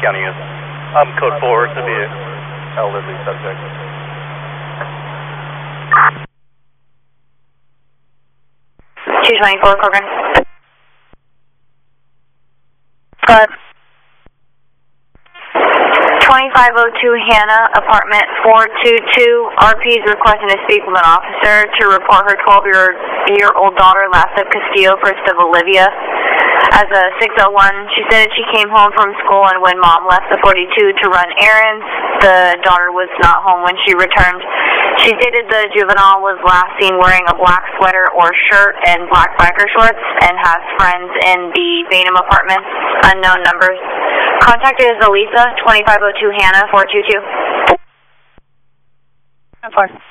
County is. Code 4 to be an elderly subject. Choose 24, Cochran. 2502 Hannah, apartment 422. RP is requesting to speak with an officer to report her 12-year-old daughter, Lassa Castillo, first of Olivia. As a 601, she said she came home from school, and when mom left the 42 to run errands, the daughter was not home when she returned. She stated the juvenile was last seen wearing a black sweater or shirt and black biker shorts and has friends in the Bainham apartments, unknown numbers. Contact is Elisa, 2502 Hannah, 422. 4.